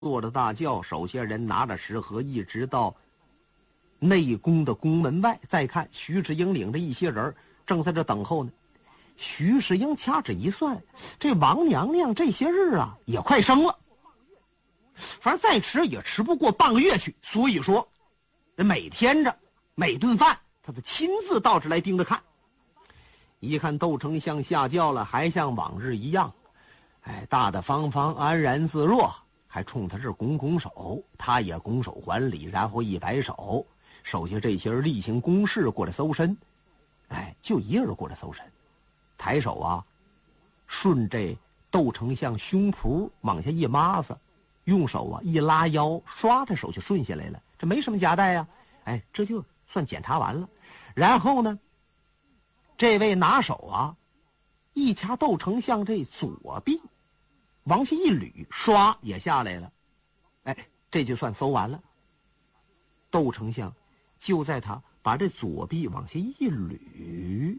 坐着大轿，手下人拿着食盒，一直到内宫的宫门外。再看徐世英领着一些人正在这等候呢。徐世英掐指一算，这王娘娘这些日啊也快生了，反正再迟也迟不过半个月去。所以说，每天着每顿饭，他得亲自到这来盯着看。一看窦丞相下轿了，还像往日一样，大大方方，安然自若，还冲他这拱拱手，他也拱手还礼，然后一摆手，手下这些人例行公事过来搜身，就一人过来搜身，抬手啊，顺这窦丞相胸脯往下一抹子，用手啊一拉腰，刷着手就顺下来了，这没什么夹带呀，这就算检查完了。然后呢，这位拿手啊，一掐窦丞相这左臂，往下一捋，刷也下来了，这就算搜完了。窦丞相就在他把这左臂往下一捋，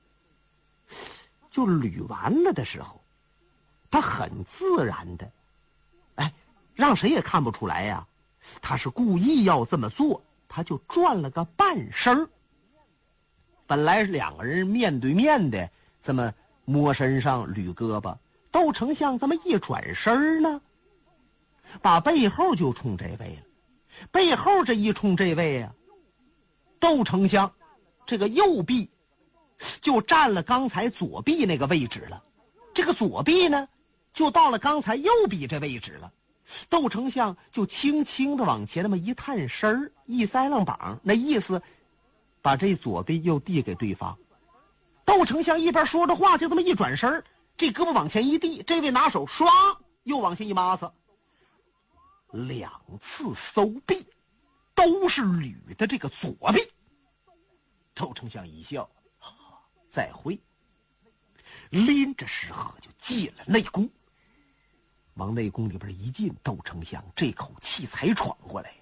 就捋完了的时候，他很自然的，让谁也看不出来呀，他是故意要这么做，他就转了个半身儿。本来两个人面对面的这么摸身上捋胳膊，窦丞相这么一转身呢，把背后就冲这位了。背后这一冲这位啊，窦丞相这个右臂就占了刚才左臂那个位置了，这个左臂呢就到了刚才右臂这位置了。窦丞相就轻轻的往前那么一探身，一塞楞膀，那意思把这左臂又递给对方。窦丞相一边说着话，就这么一转身，这胳膊往前一递，这位拿手唰又往下一抹子，两次搜臂都是捋的这个左臂。窦丞相一笑，再会，拎着食盒就进了内宫。往内宫里边一进，窦丞相这口气才喘过来。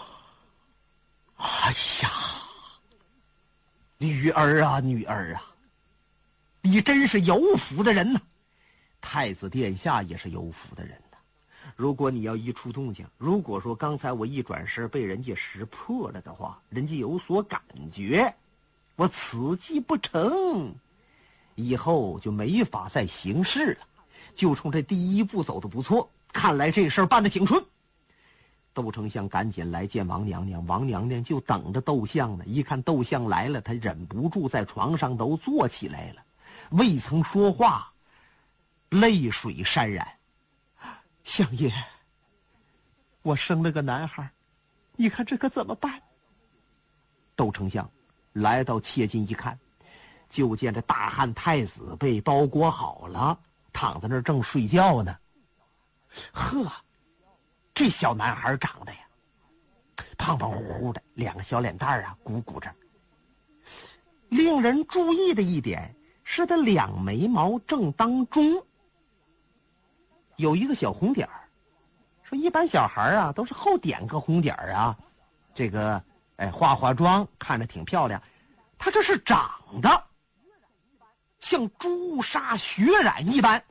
哎呀，女儿啊，女儿啊，你真是有福的人呐！太子殿下也是有福的人呐。如果你要一出动静，如果说刚才我一转身被人家识破了的话，人家有所感觉，我此计不成，以后就没法再行事了。就冲这第一步走得不错，看来这事儿办得挺顺。窦丞相赶紧来见王娘娘，王娘娘就等着窦相呢。一看窦相来了，他忍不住在床上都坐起来了，未曾说话，泪水潸然。相爷，我生了个男孩，你看这可怎么办？窦丞相来到切近一看，就见这大汉太子被包裹好了，躺在那儿正睡觉呢。呵，这小男孩长得呀，胖胖乎乎的，两个小脸蛋啊鼓鼓着。令人注意的一点是他两眉毛正当中有一个小红点儿。说一般小孩啊都是后点个红点儿啊，这个化妆看着挺漂亮，他这是长得像朱砂血染一般。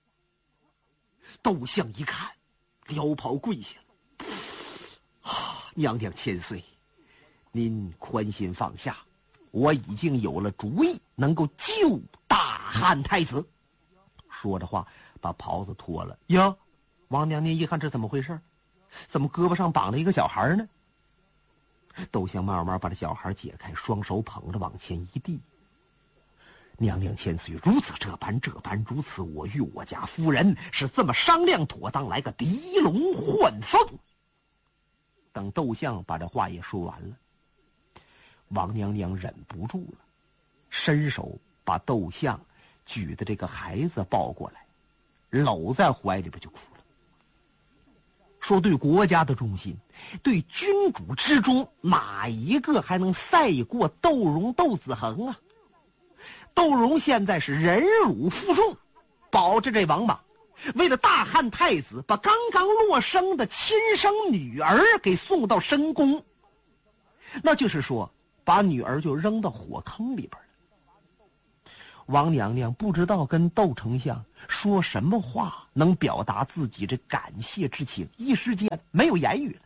窦相一看，撩袍跪下了。娘娘千岁，您宽心放下，我已经有了主意，能够救大汉太子。说着话，把袍子脱了。呀，王娘娘一看这怎么回事？怎么胳膊上绑着一个小孩呢？窦相慢慢把这小孩解开，双手捧着往前一递。娘娘千岁，如此这般如此，我与我家夫人是这么商量妥当，来个狄龙换凤。等窦相把这话也说完了，王娘娘忍不住了，伸手把窦相举的这个孩子抱过来，搂在怀里边就哭了，说对国家的忠心，对君主之忠，哪一个还能赛过窦融窦子恒啊？窦融现在是忍辱负重，保着这王莽，为了大汉太子，把刚刚落生的亲生女儿给送到深宫，那就是说把女儿就扔到火坑里边了。王娘娘不知道跟窦丞相说什么话能表达自己这感谢之情，一时间没有言语了。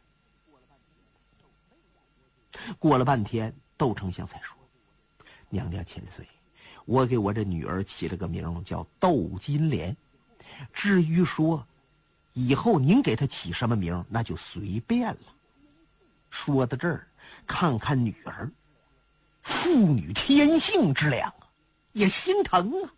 过了半天，窦丞相才说：“娘娘千岁，我给我这女儿起了个名叫窦金莲，至于说以后您给她起什么名，那就随便了。”说到这儿，看看女儿，妇女天性之良啊，也心疼啊。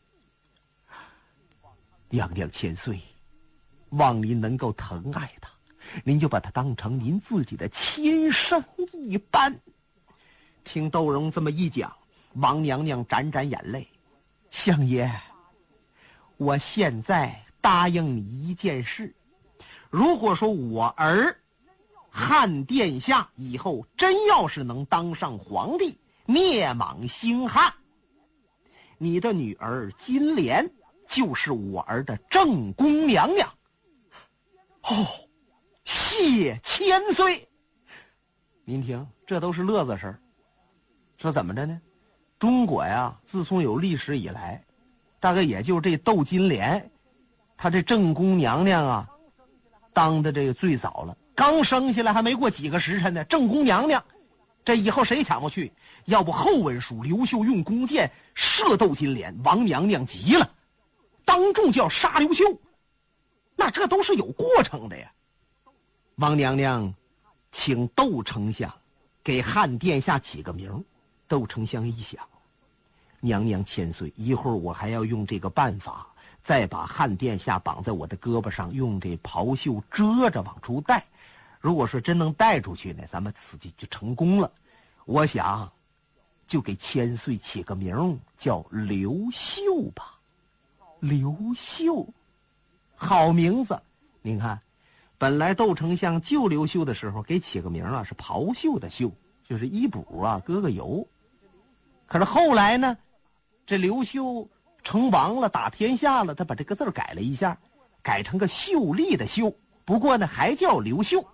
娘娘千岁，望您能够疼爱她，您就把她当成您自己的亲生一般。听窦融这么一讲，王娘娘沾沾眼泪：“相爷，我现在答应你一件事，如果说我儿汉殿下以后真要是能当上皇帝，灭莽兴汉，你的女儿金莲就是我儿的正宫娘娘。”哦，谢千岁！您听，这都是乐子事儿。说怎么着呢？中国呀，自从有历史以来，大概也就这窦金莲，她这正宫娘娘啊，当的这个最早了。刚生下来还没过几个时辰呢，正宫娘娘，这以后谁抢过去？要不后文书刘秀用弓箭射窦金莲，王娘娘急了，当众就要杀刘秀。那这都是有过程的呀。王娘娘请窦丞相给汉殿下起个名。窦丞相一想，娘娘千岁，一会儿我还要用这个办法，再把汉殿下绑在我的胳膊上，用这袍袖遮着往出带。如果说真能带出去呢，咱们此计就成功了。我想就给千岁起个名叫刘秀吧。刘秀，好名字。您看，本来窦丞相救刘秀的时候给起个名啊，是袍袖的袖，就是衣补啊，搁个油。可是后来呢，这刘秀成王了，打天下了，他把这个字改了一下，改成个秀丽的秀，不过呢还叫刘秀。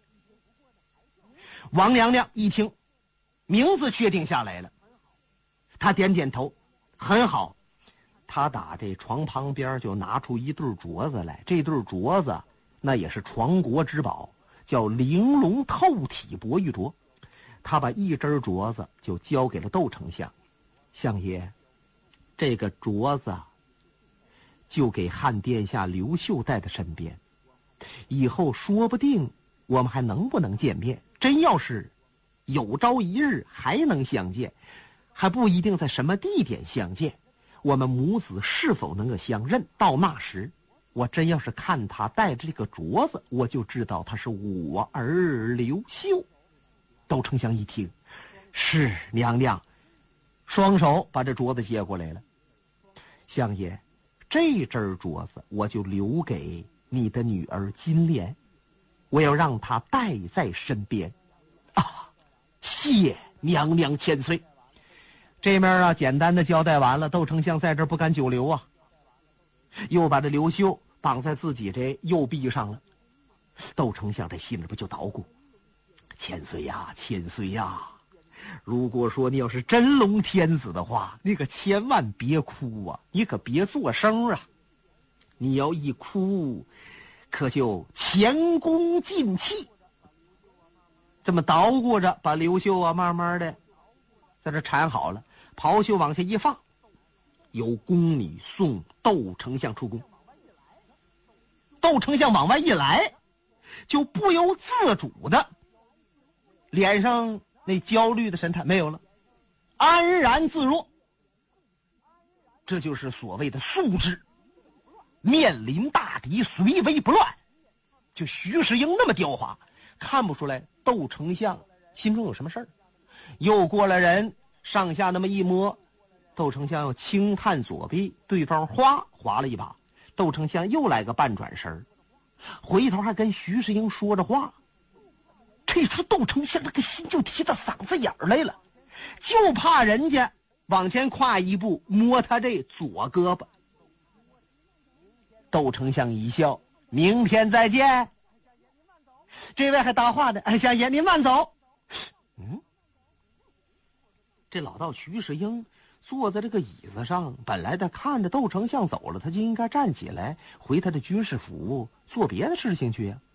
王娘娘一听名字确定下来了，她点点头，很好。她打这床旁边就拿出一对镯子来，这对镯子那也是床国之宝，叫玲珑透体博玉镯。他把一只镯子就交给了窦丞相，相爷，这个镯子就给汉殿下刘秀带在身边，以后说不定我们还能不能见面，真要是有朝一日还能相见，还不一定在什么地点相见，我们母子是否能够相认，到那时我真要是看他带着这个镯子，我就知道他是我儿刘秀。窦丞相一听，是娘娘，双手把这镯子接过来了。相爷，这只镯子我就留给你的女儿金莲，我要让她带在身边。啊，谢娘娘千岁。这面啊，简单的交代完了，窦丞相在这儿不敢久留啊，又把这刘秀绑在自己这右臂上了。窦丞相这心里不就捣鼓，千岁呀，千岁呀，如果说你要是真龙天子的话，你可千万别哭啊，你可别作声啊，你要一哭可就前功尽弃。这么捣鼓着，把刘秀啊慢慢的在这缠好了，袍袖往下一放，由宫女送窦丞相出宫。窦丞相往外一来，就不由自主的脸上那焦虑的神态没有了，安然自若。这就是所谓的素质，面临大敌虽危不乱。就徐世英那么刁滑，看不出来窦丞相心中有什么事儿。又过来人上下那么一摸，窦丞相要轻探左臂，对方划了一把，窦丞相又来个半转身，回头还跟徐世英说着话。这时窦丞相那个心就提到嗓子眼儿来了，就怕人家往前跨一步摸他这左胳膊。窦丞相一笑，明天再见。这位还搭话呢，相爷您慢走。这老道徐世英坐在这个椅子上，本来他看着窦丞相走了，他就应该站起来回他的军事府做别的事情去呀。